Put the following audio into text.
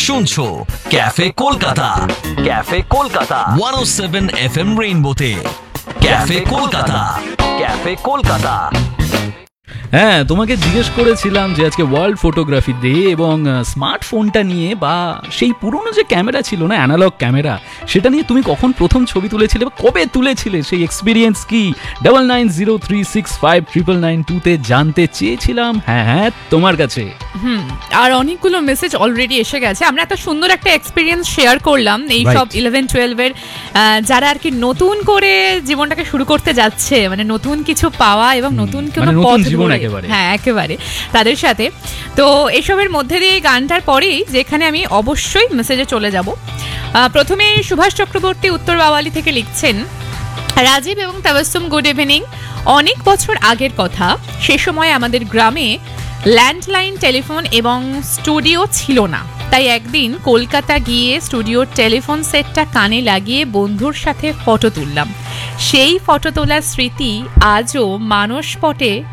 শুনছো cafe Kolkata, cafe Kolkata 107 FM রেইনবোতে। Cafe Kolkata, cafe Kolkata. হ্যাঁ, তোমাকে জিজ্ঞেস করেছিলাম যে আজকে ওয়ার্ল্ড ফটোগ্রাফি ডে এবং স্মার্টফোনটা নিয়ে বা সেই পুরনো যে ক্যামেরা ছিল না, অ্যানালগ ক্যামেরা, সেটা নিয়ে তুমি কখন প্রথম ছবি তুলেছিলে বা কবে তুলেছিলে, সেই এক্সপিরিয়েন্স কি? 9903659992 জানতে চেয়েছিলাম। হ্যাঁ তোমার কাছে। আর অনেকগুলো মেসেজ অলরেডি এসে গেছে। আমরা এত সুন্দর একটা এক্সপিরিয়েন্স শেয়ার করলাম এই সব 11-12 এর যারা আর কি নতুন করে জীবনটাকে শুরু করতে যাচ্ছে, মানে নতুন কিছু পাওয়া এবং নতুন কোনো পথ জীবন একেবারে, হ্যাঁ একেবারে তাদের সাথে। তো এসবের মধ্যে দিয়ে গানটার পরেই যেখানে আমি অবশ্যই মেসেজে চলে যাব। প্রথমে সুভাষ চক্রবর্তী উত্তর বাওয়ালি থেকে লিখছেন, রাজীব এবং তাবাসসুম, গুড ইভিনিং। অনেক বছর আগের কথা, সে সময় আমাদের গ্রামে ল্যান্ডলাইন টেলিফোন এবং স্টুডিও ছিল না, তাই একদিন কলকাতা গিয়ে স্টুডিওর টেলিফোন সেটটা কানে লাগিয়ে বন্ধুর সাথে ফটো তুললাম। সেই ফটো তোলার স্মৃতি আজও মানসপটে